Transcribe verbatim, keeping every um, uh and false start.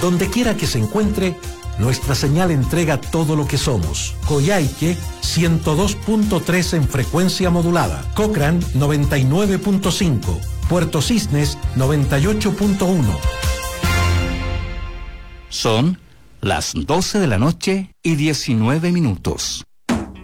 Donde quiera que se encuentre, nuestra señal entrega todo lo que somos. Coyhaique ciento dos punto tres en frecuencia modulada. Cochrane noventa y nueve punto cinco. Puerto Cisnes noventa y ocho punto uno. Son las doce de la noche y diecinueve minutos.